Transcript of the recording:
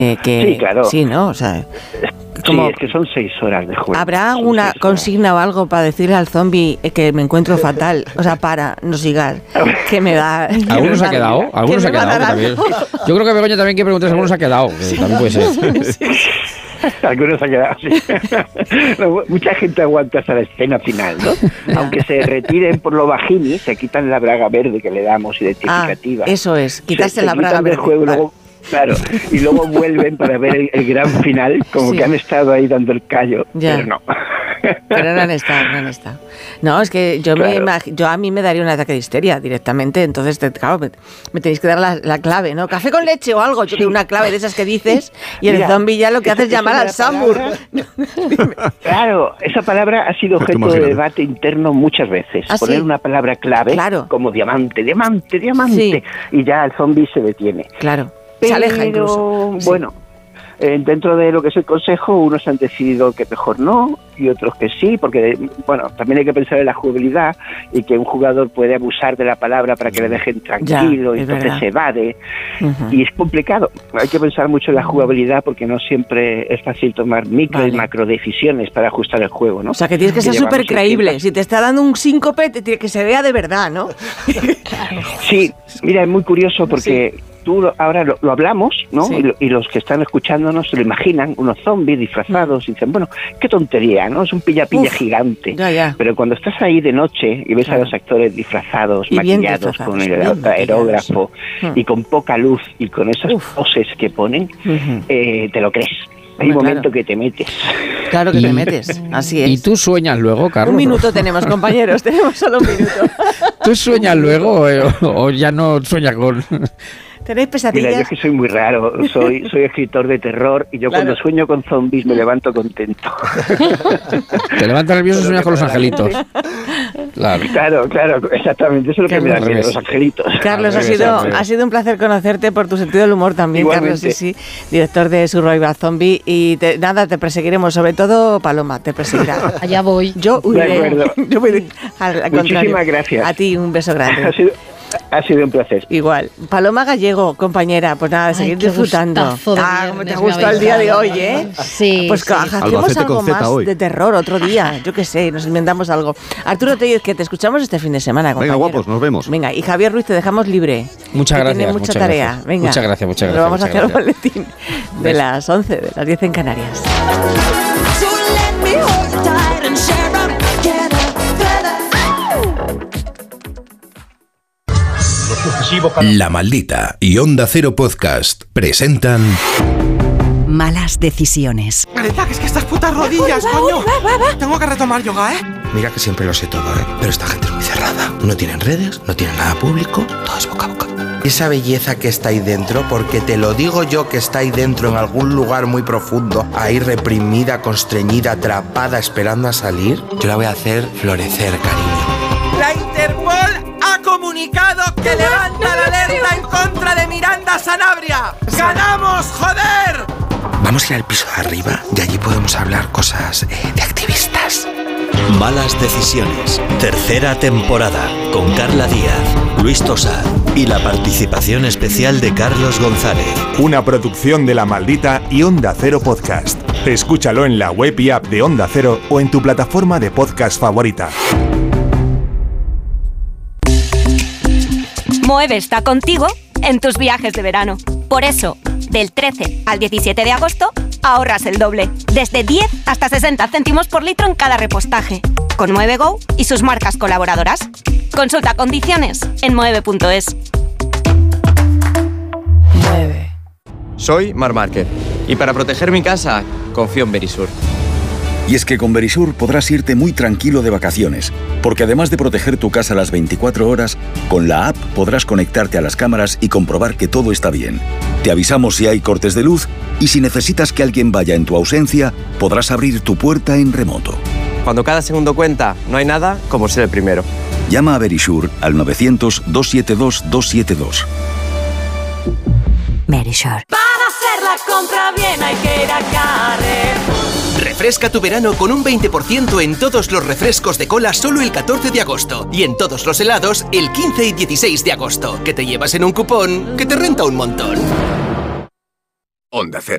Sí, claro. Sí, ¿no? O sea, sí, es que son 6 horas de juego. ¿Habrá alguna consigna o algo para decirle al zombie que me encuentro fatal? O sea, para, no sigas, que me da... ¿Alguno se ha quedado? ¿Alguno se ha quedado? También. Yo creo que Begoña también quiere preguntar si alguno se ha quedado. Que también puede ser. Sí. Algunos se han quedado así. No, mucha gente aguanta hasta la escena final, ¿no? Aunque se retiren por lo bajini, se quitan la braga verde que le damos identificativa. Eso es, quitarse la braga verde. Juego, luego, claro, y luego vuelven para ver el gran final, como que han estado ahí dando el callo, pero no. Pero no han estado. No, es que yo a mí me daría un ataque de histeria directamente, entonces, claro, me tenéis que dar la clave, ¿no? Café con leche o algo, yo creo una clave de esas que dices, y el zombie ya lo que hace es llamar al Samur. Claro, esa palabra ha sido objeto de debate interno muchas veces. Poner una palabra clave, como diamante, y ya el zombie se detiene. Claro, pero, se aleja incluso. Bueno, dentro de lo que es el consejo, unos han decidido que mejor no y otros que sí, porque bueno, también hay que pensar en la jugabilidad y que un jugador puede abusar de la palabra para que le dejen tranquilo, y entonces se evade, y es complicado. Hay que pensar mucho en la jugabilidad porque no siempre es fácil tomar micro y macro decisiones para ajustar el juego, ¿no? O sea, que tienes que ser súper creíble. Si te está dando un síncope, que se vea de verdad, ¿no? Sí, mira, es muy curioso porque... Tú ahora lo hablamos, ¿no? Sí. Y los que están escuchándonos se lo imaginan, unos zombies disfrazados, y dicen, bueno, qué tontería, ¿no? Es un pilla-pilla gigante. Ya. Pero cuando estás ahí de noche y ves a los actores disfrazados, maquillados, con el aerógrafo, y con poca luz, y con esas poses que ponen, te lo crees. Hay un momento que te metes. Claro que te metes, así es. ¿Y tú sueñas luego, Carlos? Un minuto tenemos, compañeros, tenemos solo un minuto. ¿Tú sueñas luego o ya no sueñas con...? ¿Tenéis pesadillas? Mira, yo es que soy muy raro, soy escritor de terror y yo cuando sueño con zombies me levanto contento. Te levantas nervioso y sueñas con los angelitos. Claro, exactamente, eso es lo que me da miedo, los angelitos. Carlos, ha sido un placer conocerte por tu sentido del humor también. Igualmente. Carlos, sí, director de Survival Zombie, y te perseguiremos, sobre todo Paloma, te perseguirá. Allá voy. Yo voy al Muchísimas gracias. A ti, un beso grande. Ha sido un placer. Igual. Paloma Gallego, compañera, pues nada, de seguir disfrutando. Como te gustó el día de hoy, ¿eh? Sí. Pues hacemos algo más hoy. De terror otro día, yo qué sé, nos inventamos algo. Arturo Tellez, que te escuchamos este fin de semana, compañero. Venga, guapos, nos vemos. Venga, y Javier Ruiz, te dejamos libre. Muchas gracias. Tiene mucha tarea. Gracias. Venga. Muchas gracias. Pero vamos a hacer el boletín de las 11, de las 10 en Canarias. La Maldita y Onda Cero Podcast presentan Malas decisiones. Marita, que es que estas putas rodillas, coño. Tengo que retomar yoga, ¿eh? Mira que siempre lo sé todo, ¿eh? Pero esta gente es muy cerrada. No tienen redes, no tienen nada público, todo es boca a boca. Esa belleza que está ahí dentro, porque te lo digo yo que está ahí dentro en algún lugar muy profundo, ahí reprimida, constreñida, atrapada, esperando a salir, yo la voy a hacer florecer, cariño. La Interpol ha comunicado que levanta la alerta en contra de Miranda Sanabria. ¡Ganamos, joder! Vamos a ir al piso de arriba y allí podemos hablar cosas de activistas. Malas decisiones, tercera temporada, con Carla Díaz, Luis Tosar y la participación especial de Carlos González. Una producción de La Maldita y Onda Cero Podcast. Escúchalo en la web y app de Onda Cero o en tu plataforma de podcast favorita. Moeve está contigo en tus viajes de verano. Por eso, del 13 al 17 de agosto, ahorras el doble. Desde 10 hasta 60 céntimos por litro en cada repostaje. Con Moeve Go y sus marcas colaboradoras. Consulta condiciones en moeve.es. Mueve. Soy Mar Márquez y para proteger mi casa, confío en Verisur. Y es que con Verisur podrás irte muy tranquilo de vacaciones, porque además de proteger tu casa las 24 horas, con la app podrás conectarte a las cámaras y comprobar que todo está bien. Te avisamos si hay cortes de luz y si necesitas que alguien vaya en tu ausencia, podrás abrir tu puerta en remoto. Cuando cada segundo cuenta, no hay nada como ser el primero. Llama a Verisur al 900-272-272. Verisur. Para hacer la compra bien hay que ir a Carrefour. Refresca tu verano con un 20% en todos los refrescos de cola solo el 14 de agosto y en todos los helados el 15 y 16 de agosto, que te llevas en un cupón que te renta un montón. Onda Cero.